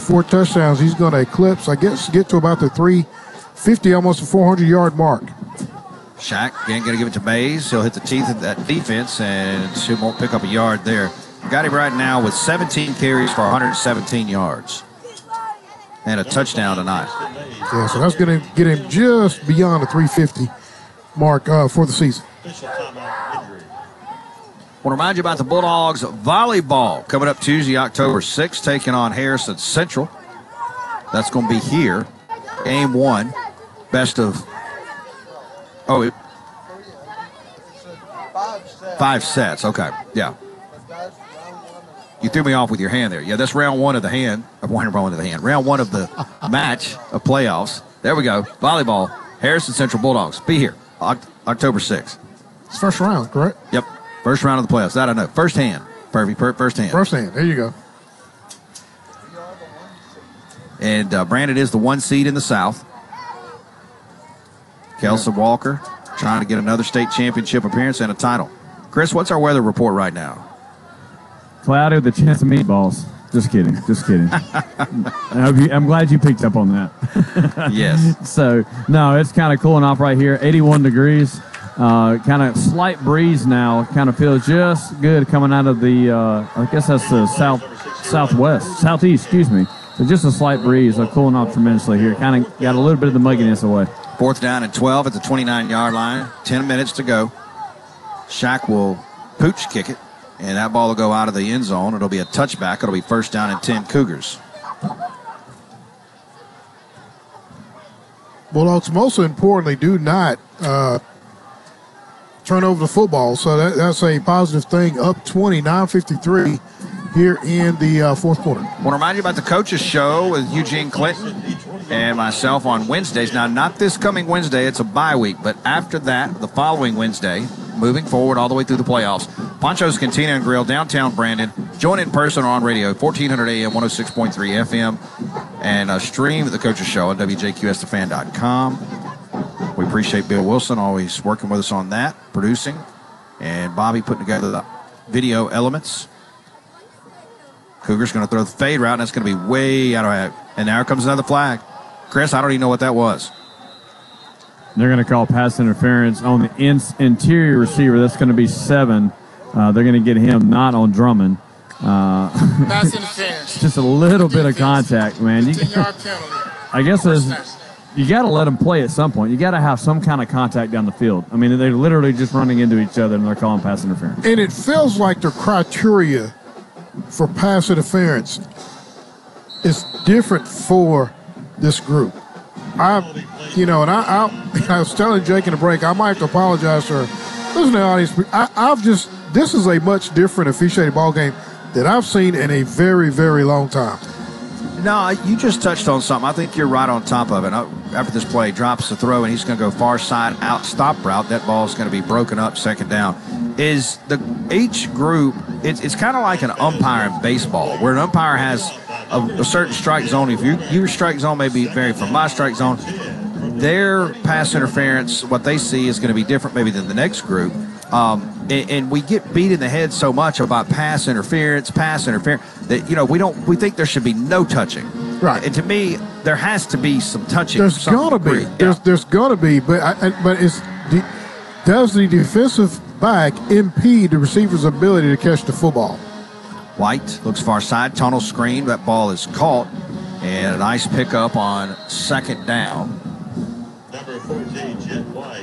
4 touchdowns, he's going to eclipse, I guess, get to about the 350, almost a 400-yard mark. Shaq again going to give it to Mays. He'll hit the teeth of that defense, and he won't pick up a yard there. Got him right now with 17 carries for 117 yards. And a touchdown tonight. Yeah, so that's going to get him just beyond the 350 mark for the season. I want to remind you about the Bulldogs volleyball coming up Tuesday, October 6th, taking on Harrison Central. That's going to be here. Game 1. Best of... Oh, 5 sets. Okay, yeah. You threw me off with your hand there. Yeah, that's round 1 of the hand. Round 1 of the hand. Round 1 of the match of playoffs. There we go. Volleyball. Harrison Central Bulldogs. Be here. October 6th. It's first round, correct? Yep. First round of the playoffs. That I know. First hand. Perfect. First hand. First hand. There you go. And Brandon is the 1 seed in the South. Kelson Walker trying to get another state championship appearance and a title. Chris, what's our weather report right now? Cloudy with a chance of meatballs. Just kidding. I'm glad you picked up on that. Yes. So, no, it's kind of cooling off right here. 81 degrees. Kind of slight breeze now. Kind of feels just good coming out of the, I guess that's the southeast, excuse me. So just a slight breeze, cooling off tremendously here. Kind of got a little bit of the mugginess away. 4th down and 12 at the 29-yard line. 10 minutes to go. Shaq will pooch kick it, and that ball will go out of the end zone. It'll be a touchback. It'll be 1st down and 10 Cougars. Bulldogs, most importantly, do not turn over the football. So that's a positive thing. Up 20, 9:53 here in the 4th quarter. I want to remind you about the Coaches Show with Eugene Clinton and myself on Wednesdays. Now, not this coming Wednesday. It's a bye week. But after that, the following Wednesday, moving forward all the way through the playoffs, Poncho's Cantina and Grill, downtown Brandon. Join in person or on radio, 1400 AM, 106.3 FM, and stream the Coaches Show on WJQSTheFan.com. We appreciate Bill Wilson always working with us on that, producing, and Bobby putting together the video elements. Cougars going to throw the fade route, and that's going to be way out of hand. And now comes another flag. Chris, I don't even know what that was. They're going to call pass interference on the interior receiver. That's going to be 7. They're going to get him not on Drummond. Pass interference. Just a little bit of contact, man. 10-yard penalty. I guess you got to let them play at some point. You got to have some kind of contact down the field. I mean, they're literally just running into each other, and they're calling pass interference. And it feels like the criteria for pass interference is different for this group. I was telling Jake in the break, I might have to apologize to her. Listen to the audience. This is a much different officiated ball game that I've seen in a very, very long time. No, you just touched on something. I think you're right on top of it. After this play, drops the throw, and he's going to go far side out stop route. That ball is going to be broken up, 2nd down. Each group, it's kind of like an umpire in baseball, where an umpire has a certain strike zone. If your strike zone may be vary from my strike zone, their pass interference, what they see is going to be different maybe than the next group. And we get beat in the head so much about pass interference that we think there should be no touching. Right. And to me, there has to be some touching. There's going to be. There's going to be, but does the defensive back impede the receiver's ability to catch the football? White looks far side, tunnel screen. That ball is caught, and a nice pickup on 2nd down. Number 14, Jet White.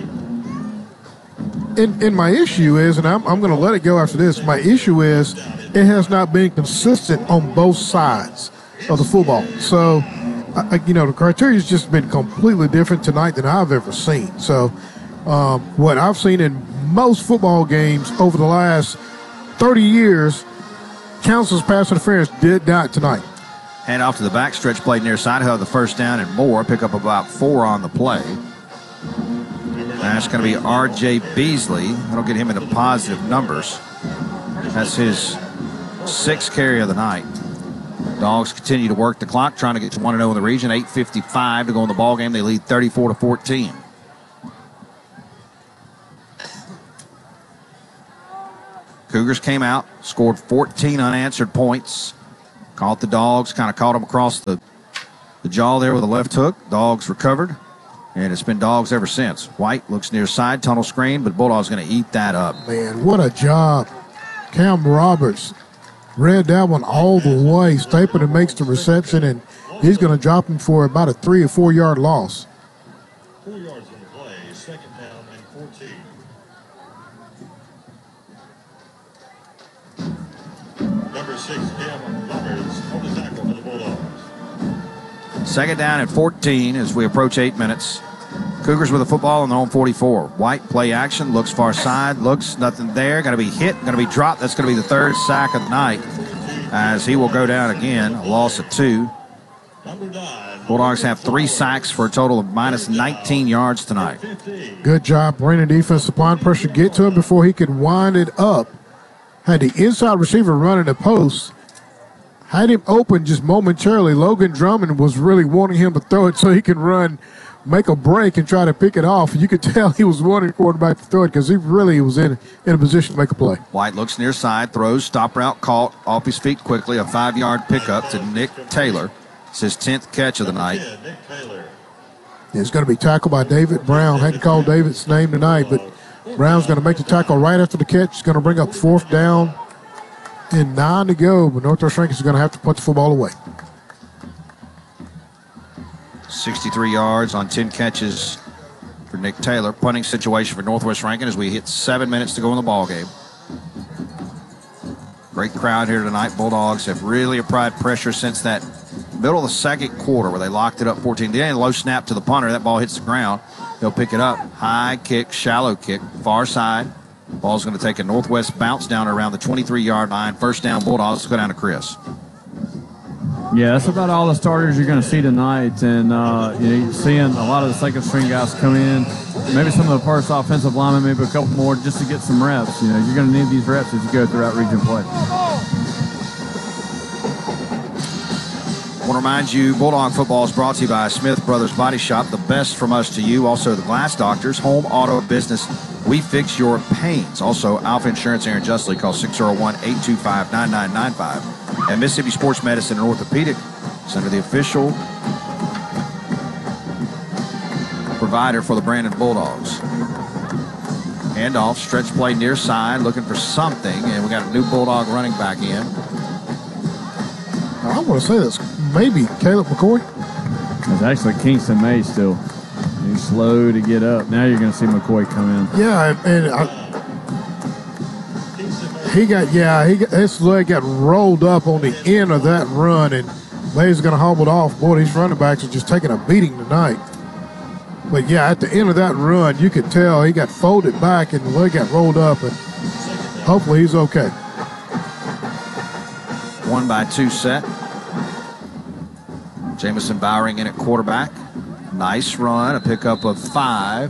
And my issue is, and I'm going to let it go after this, my issue is it has not been consistent on both sides of the football. So, the criteria has just been completely different tonight than I've ever seen. So, what I've seen in most football games over the last 30 years counts as pass interference, did not tonight. Hand off to the backstretch play near side. He'll have the 1st down and more. Pick up about 4 on the play. That's going to be R.J. Beasley. That'll get him into positive numbers. That's his 6th carry of the night. Dogs continue to work the clock, trying to get to 1-0 in the region. 8:55 to go in the ball game. They lead 34-14. Cougars came out, scored 14 unanswered points Caught the Dogs, kind of caught him across the jaw there with a left hook. Dogs recovered, and it's been Dogs ever since. White looks near side, tunnel screen, but Bulldogs going to eat that up. Man, what a job. Cam Roberts read that one all the way. Stapleton makes the reception, and he's going to drop him for about a 3 or 4 yard loss. 4 yards on the play, second down and 14. Number 6, Cam Roberts, on the tackle for the Bulldogs. Second down and 14 as we approach 8 minutes. Cougars with the football on their own 44. White play action, looks far side, looks nothing there. Going to be hit, going to be dropped. That's going to be the third sack of the night as he will go down again, a loss of 2. Number 9. Bulldogs have 3 sacks for a total of minus 19 yards tonight. Good job, Brandon defense applying pressure, get to him before he could wind it up. Had the inside receiver running the post, had him open just momentarily. Logan Drummond was really wanting him to throw it so he could run, make a break, and try to pick it off. You could tell he was wanting the quarterback to throw it because he really was in a position to make a play. White looks near side, throws, stop route caught off his feet quickly. A 5-yard pickup to Nick Taylor. It's his 10th catch of the night. Nick Taylor. It's going to be tackled by David Brown. Hadn't called David's name tonight, but Brown's going to make the tackle right after the catch. He's going to bring up 4th down and 9 to go, but Northwest Rankin is going to have to put the football away. 63 yards on 10 catches for Nick Taylor. Punting situation for Northwest Rankin as we hit 7 minutes to go in the ball game. Great crowd here tonight. Bulldogs have really applied pressure since that middle of the second quarter where they locked it up 14. Then low snap to the punter. That ball hits the ground. He'll pick it up. High kick, shallow kick, far side. Ball's going to take a Northwest bounce down around the 23-yard line. First down, Bulldogs. Let's go down to Chris. Yeah, that's about all the starters you're going to see tonight. And, you're seeing a lot of the second-string guys come in. Maybe some of the first offensive linemen, maybe a couple more just to get some reps. You're going to need these reps as you go throughout region play. I want to remind you, Bulldog Football is brought to you by Smith Brothers Body Shop, the best from us to you. Also, the Glass Doctors, home auto business. We fix your pains. Also, Alpha Insurance, Aaron Justly. Call 601-825-9995. And Mississippi Sports Medicine and Orthopedic is under the official provider for the Brandon Bulldogs. Handoff, stretch play near side, looking for something, and we got a new Bulldog running back in. I want to say this, maybe Caleb McCoy. It's actually Kingston May still. He's slow to get up. Now you're going to see McCoy come in. Yeah, and his leg got rolled up on the end of that run, and May's going to hobble it off. Boy, these running backs are just taking a beating tonight. But yeah, at the end of that run, you could tell he got folded back and the leg got rolled up, and hopefully he's okay. 1-by-2 set. Jamison Bowering in at quarterback. Nice run, a pickup of 5.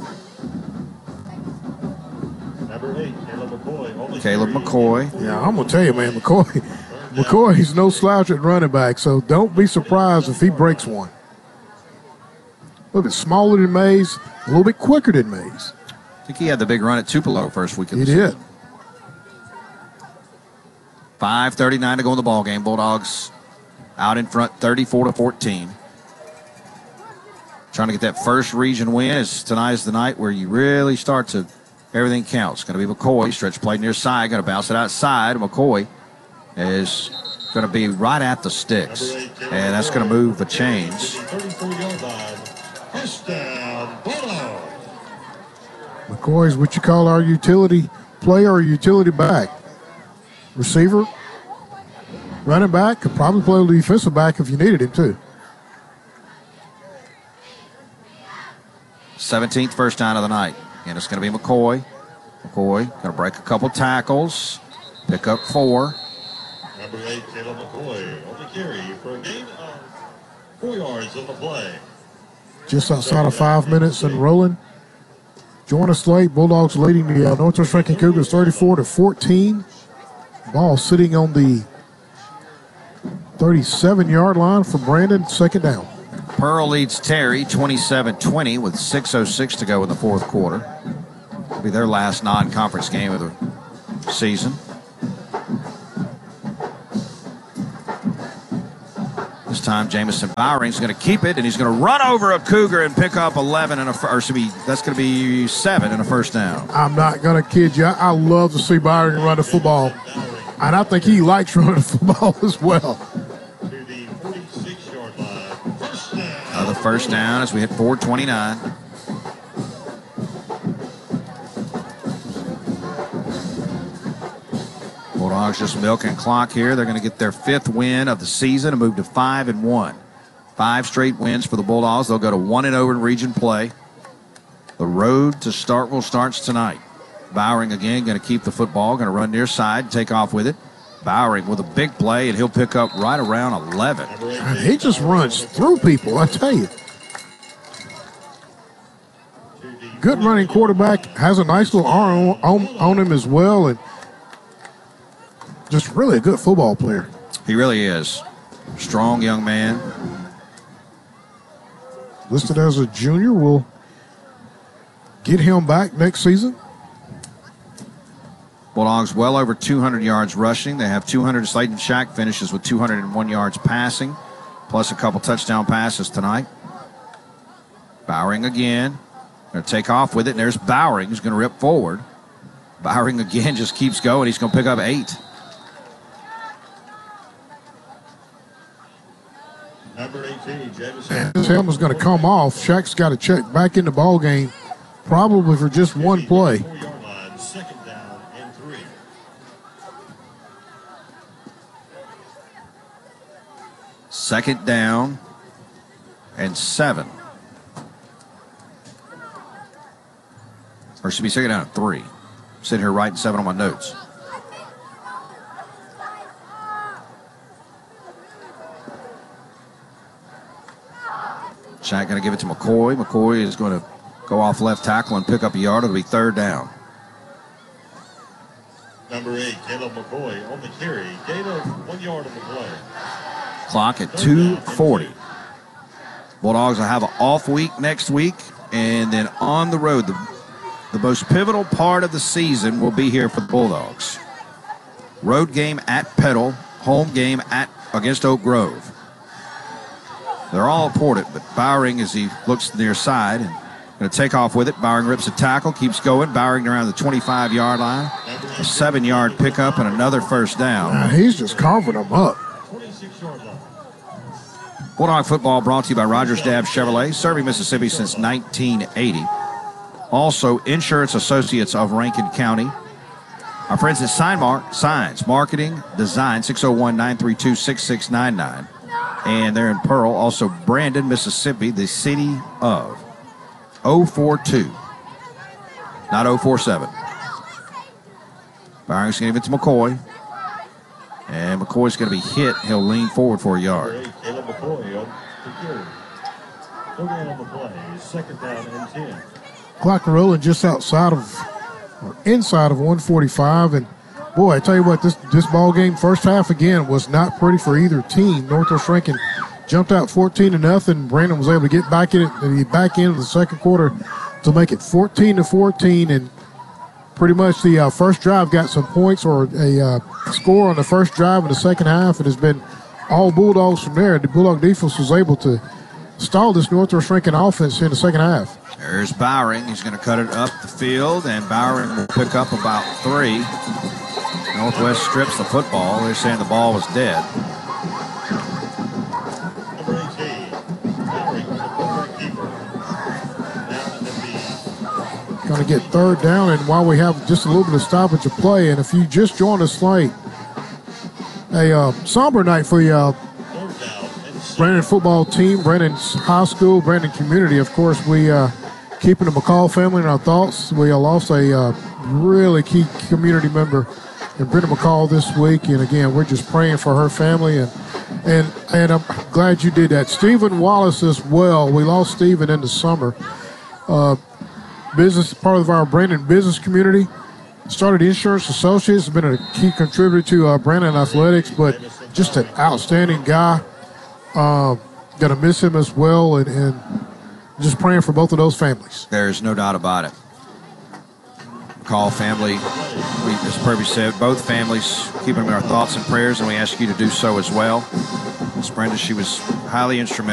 Number 8, Caleb McCoy. Caleb McCoy. Yeah, I'm going to tell you, man, McCoy's no slouch at running back, so don't be surprised if he breaks one. A little bit smaller than Mays, a little bit quicker than Mays. I think he had the big run at Tupelo first week of the He season. did. 5:39 to go in the ball game. Bulldogs out in front, 34-14. Trying to get that first region win. As tonight is the night where you really start to, everything counts. Going to be McCoy, stretch play near side, going to bounce it outside. McCoy is going to be right at the sticks, and that's going to move a change. 34-yard line. First down, Bulldog. McCoy's what you call our utility player or utility back. Receiver, running back, could probably play the defensive back if you needed him to. 17th first down of the night. And it's going to be McCoy. McCoy going to break a couple tackles, pick up 4. Number 8, Caleb McCoy on the carry for a gain of 4 yards on the play. Just outside of 5 minutes and rolling. Join us late. Bulldogs leading the Northwest Rankin Cougars 34-14. Ball sitting on the 37-yard line for Brandon. Second down. Pearl leads Terry 27-20 with 6:06 to go in the fourth quarter. It'll be their last non-conference game of the season. This time, Jamison Bowering's going to keep it, and he's going to run over a Cougar and pick up 11 and that's going to be 7 and a first down. I'm not going to kid you. I love to see Bowering run the football, and I think he likes running the football as well. To the 46-yard line. First down. Another first down as we hit 4:29. Bulldogs just milking clock here. They're going to get their 5th win of the season and move to 5-1. 5 straight wins for the Bulldogs. They'll go to 1-0 in region play. The road to Starkville starts tonight. Bowering again going to keep the football, going to run near side, take off with it. Bowering with a big play, and he'll pick up right around 11. And he just runs through people, I tell you. Good running quarterback, has a nice little arm on him as well, and just really a good football player. He really is. Strong young man. Listed as a junior. We'll get him back next season. Bulldogs well over 200 yards rushing. They have 200. Slayton Shack finishes with 201 yards passing, plus a couple touchdown passes tonight. Bowering again. Going to take off with it, and there's Bowering who's going to rip forward. Bowering again just keeps going. He's going to pick up 8. Number 18, Jamison. And this helmet's going to come off. Shack's got to check back in the ball game, probably for just one play. 4-yard line, second down and 3. Second down and 7. Or should be second down and 3. I'm sitting here writing 7 on my notes. Shack going to give it to McCoy. McCoy is going to go off left tackle and pick up a yard. It'll be 3rd down. Number 8, Caleb McCoy on the carry. Caleb 1 yard on the play. Clock at 2:40. Bulldogs will have an off week next week, and then on the road. The most pivotal part of the season will be here for the Bulldogs. Road game at Petal, home game against Oak Grove. They're all important, but Bowering, as he looks near side, and going to take off with it. Bowering rips a tackle, keeps going. Bowering around the 25-yard line. A 7-yard pickup and another first down. He's just carving them up. 26-yard line. Bulldog football brought to you by Rogers Dabbs Chevrolet, serving Mississippi since 1980. Also, Insurance Associates of Rankin County. Our friends at Signs, Marketing, Design, 601-932-6699. And they're in Pearl. Also, Brandon, Mississippi, the city of 042, not 047. Bowering's going to give it to McCoy. And McCoy's going to be hit. He'll lean forward for a yard. Number 8, Caleb McCoy on the carry. 4 down on the play. Second down and 10. Clock rolling just outside of, or inside of 145. And boy, I tell you what, this ball game, first half again, was not pretty for either team. Northwest Rankin jumped out 14-0. Brandon was able to get back in the second quarter to make it 14-14. And pretty much the first drive got some points or a score on the first drive in the second half. It has been all Bulldogs from there. The Bulldog defense was able to stall this Northwest Rankin offense in the second half. There's Bowering. He's going to cut it up the field, and Bowering will pick up about 3. Northwest strips the football. They're saying the ball was dead. Number 18, Bowering, the quarterback keeper. Down at the B. Going to get 3rd down, and while we have just a little bit of stoppage of play, and if you just joined us late, a somber night for the 3rd down and 6. Brandon football team, Brandon's high school, Brandon community. Of course, we keeping the McCall family in our thoughts. We lost a really key community member in Brenda McCall this week, and again, we're just praying for her family, and I'm glad you did that. Stephen Wallace as well. We lost Stephen in the summer. Business part of our Brandon business community. Started Insurance Associates, has been a key contributor to Brandon Athletics, but just an outstanding guy. Gonna miss him as well, and just praying for both of those families. There's no doubt about it. call family. We, as Purby said, both families keep them in our thoughts and prayers, and we ask you to do so as well. Miss Brenda, she was highly instrumental